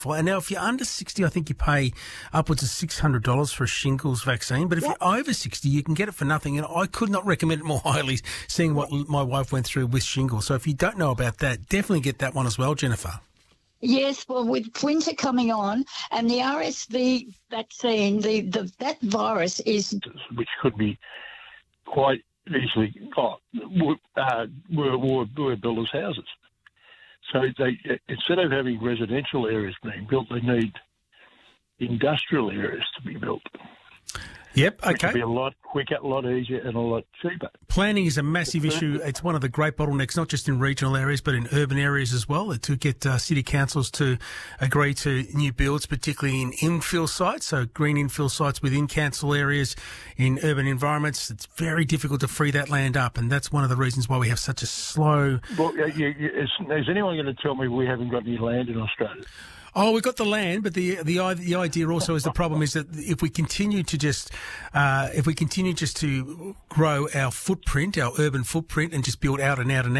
And now, if you're under 60, I think you pay upwards of $600 for a shingles vaccine. But if you're over 60, you can get it for nothing. And I could not recommend it more highly, seeing what my wife went through with shingles. So if you don't know about that, definitely get that one as well, Jennifer. Yes, well, with winter coming on and the RSV vaccine, that virus is... Which could be quite easily were builders' houses. So instead of having residential areas being built, they need industrial areas to be built. Yep, okay. Which would be a lot quicker, a lot easier and a lot cheaper. Planning is a massive issue. It's one of the great bottlenecks, not just in regional areas, but in urban areas as well, to get city councils to agree to new builds, particularly in infill sites, so green infill sites within council areas in urban environments. It's very difficult to free that land up, and that's one of the reasons why we have such a slow... Well, is anyone going to tell me we haven't got any land in Australia? Oh, we've got the land, but the idea also is the problem is that if we continue to just to grow our footprint, our urban footprint, and just build out and out and out.